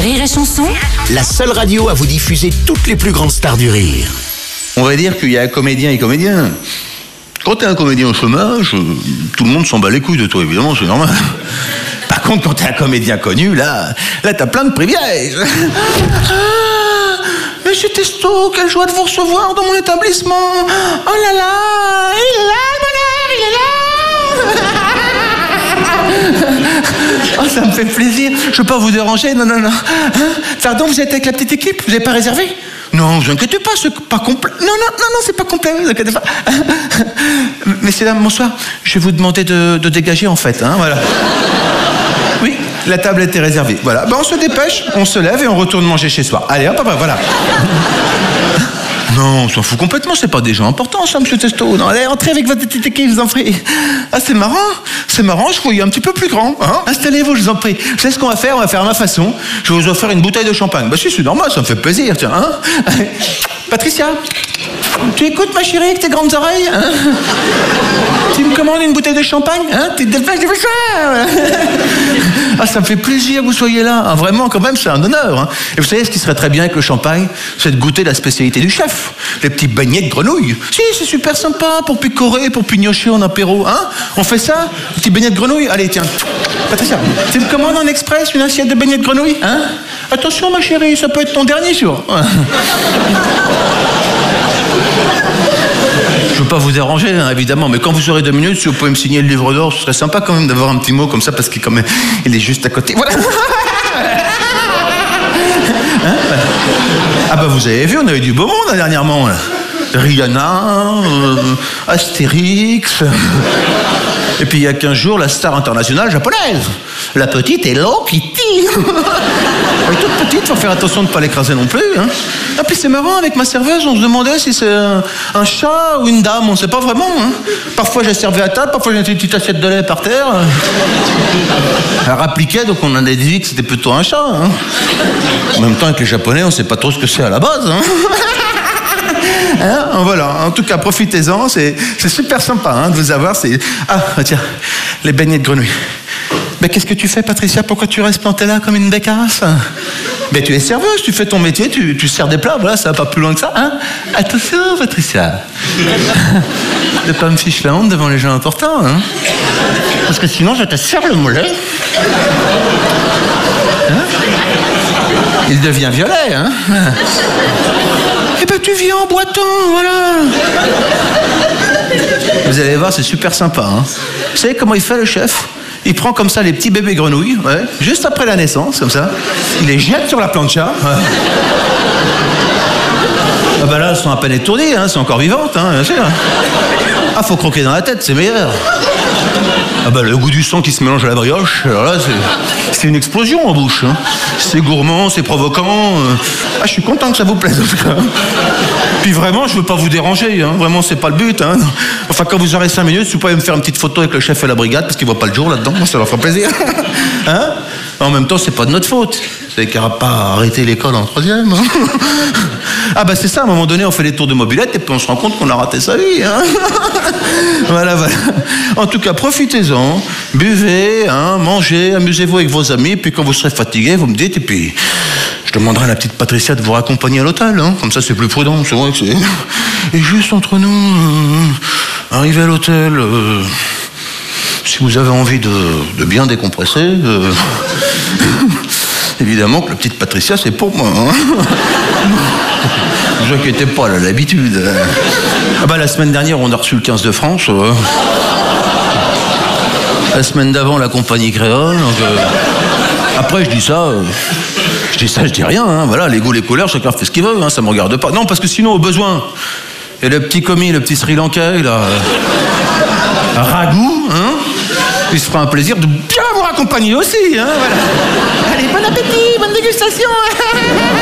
Rire et Chanson, La seule radio à vous diffuser toutes les plus grandes stars du rire. On va dire qu'il y a comédien et comédien. Quand t'es un comédien au chômage, tout le monde s'en bat les couilles de toi, évidemment, c'est normal. Par contre, quand t'es un comédien connu, là t'as plein de privilèges. Monsieur Testo, quelle joie de vous recevoir dans mon établissement. Oh là là, il est là, le bonheur, il est là. Oh, ça me fait plaisir. Je peux pas vous déranger, non. Hein? Pardon, vous êtes avec la petite équipe, vous n'avez pas réservé? Non, vous inquiétez pas, c'est pas complet. Non, c'est pas complet, vous inquiétez pas. Messieurs, dames, bonsoir. Je vais vous demander de dégager, en fait, hein, voilà. Oui, la table était réservée. Voilà, on se dépêche, on se lève et on retourne manger chez soi. Allez, hop, voilà. Non, on s'en fout complètement, c'est pas des gens importants, ça, monsieur Testo. Non, allez, entrez avec votre petite équipe, je vous en prie. Ah, c'est marrant, je vous voyais un petit peu plus grand. Hein. Installez-vous, je vous en prie. Vous savez ce qu'on va faire? On va faire à ma façon. Je vais vous offrir une bouteille de champagne. Bah si, c'est normal, ça me fait plaisir, tiens. Hein. Patricia, tu écoutes, ma chérie, avec tes grandes oreilles, hein? Tu me commandes une bouteille de champagne, hein? T'es dépêche, je fais ça. Ah, ça me fait plaisir que vous soyez là. Ah, vraiment, quand même, c'est un honneur. Hein. Et vous savez, ce qui serait très bien avec le champagne, c'est de goûter la spécialité du chef. Les petits beignets de grenouille. Si, c'est super sympa pour picorer, pour pignocher en apéro. Hein? On fait ça? Petits beignets de grenouille? Allez, tiens. Patricia, tu me commandes en express une assiette de beignets de grenouille? Hein? Attention, ma chérie, ça peut être ton dernier jour. Je veux pas vous déranger, hein, évidemment, mais quand vous aurez 2 minutes, si vous pouvez me signer le livre d'or, ce serait sympa quand même d'avoir un petit mot comme ça, parce qu'il il est juste à côté. Voilà. Hein? Ah bah vous avez vu, on avait du beau monde dernièrement. Là. Rihanna, Astérix. Et puis il y a 15 jours, la star internationale japonaise, la petite Hello Kitty. Elle est toute petite, faut faire attention de ne pas l'écraser non plus. Hein. Ah puis c'est marrant, avec ma serveuse, on se demandait si c'est un chat ou une dame, on ne sait pas vraiment. Hein. Parfois j'ai servi à table, parfois j'ai une petite assiette de lait par terre. Elle rappliquait, donc on en a déduit que c'était plutôt un chat. Hein. En même temps, avec les Japonais, on ne sait pas trop ce que c'est à la base. Hein. Hein, voilà, en tout cas, profitez-en, c'est super sympa hein, de vous avoir. Ah, tiens, les beignets de grenouille. Mais qu'est-ce que tu fais, Patricia? Pourquoi tu restes plantée là comme une bécasse? Mais tu es serveuse, tu fais ton métier, tu sers des plats, voilà, ça va pas plus loin que ça. Hein? Attention, Patricia. De pas me ficher la honte devant les gens importants. Hein? Parce que sinon, je te serre le mollet. Hein? Il devient violet, hein? Eh ben, tu viens en boitant, voilà. Vous allez voir, c'est super sympa. Hein. Vous savez comment il fait, le chef? Il prend comme ça les petits bébés grenouilles, ouais, juste après la naissance, comme ça. Il les jette sur la plancha. Ouais. Ah bah là, elles sont à peine étourdies, hein, c'est encore vivantes, hein, bien sûr. Ah, faut croquer dans la tête, c'est meilleur. Ah bah le goût du sang qui se mélange à la brioche, alors là, c'est une explosion en bouche. Hein. C'est gourmand, c'est provoquant. Ah, je suis content que ça vous plaise, en tout cas. Puis vraiment, je veux pas vous déranger, hein. Vraiment, c'est pas le but. Hein. Enfin, quand vous aurez 5 minutes, si vous pouvez me faire une petite photo avec le chef et la brigade, parce qu'il voit pas le jour là-dedans, ça leur fera plaisir. Hein? En même temps, c'est pas de notre faute. C'est qu'il n'aura pas arrêté l'école en 3e. Hein. Ah bah c'est ça, à un moment donné, on fait les tours de mobilette et puis on se rend compte qu'on a raté sa vie. Hein. Voilà. En tout cas, profitez-en, buvez, hein, mangez, amusez-vous avec vos amis, puis quand vous serez fatigué, vous me dites, et puis je demanderai à la petite Patricia de vous raccompagner à l'hôtel. Hein. Comme ça, c'est plus prudent, c'est vrai que c'est... Et juste entre nous, arrivez à l'hôtel... Si vous avez envie de bien décompresser, évidemment que la petite Patricia, c'est pour moi. Hein. Ne vous inquiétez pas, elle a l'habitude. Ah bah, la semaine dernière, on a reçu le 15 de France. La semaine d'avant, la compagnie créole. Donc, après, je dis ça, je dis rien. Hein. Voilà, les goûts, les couleurs, chacun fait ce qu'il veut. Hein, ça me regarde pas. Non, parce que sinon, au besoin, et le petit commis, le petit Sri Lankais, là, ragoût, hein. Il se fera un plaisir de bien vous raccompagner aussi, hein, voilà. Allez, bon appétit, bonne dégustation.